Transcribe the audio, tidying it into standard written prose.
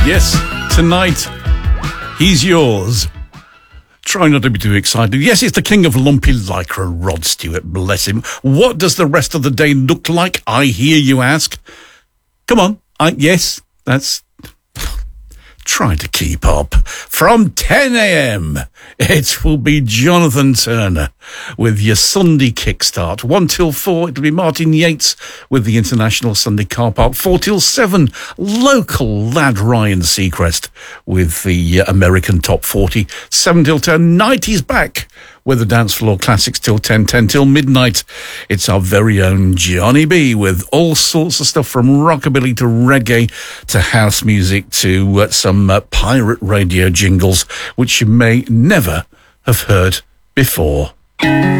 Yes, tonight, he's yours. Try not to be too excited. Yes, it's the king of lumpy lycra, Rod Stewart, bless him. What does the rest of the day look like, I hear you ask? Come on, yes, that's... Try to keep up. From 10 a.m, it will be Jonathan Turner with your Sunday Kickstart. 1 till 4, it'll be Martin Yates with the International Sunday Car Park. 4 till 7, local lad Ryan Seacrest with the American Top 40. 7 till 10, 90s back with the Dance Floor Classics till 10, 10 till midnight. It's our very own Johnny B with all sorts of stuff from rockabilly to reggae to house music to some pirate radio jingles, which you may never have heard before.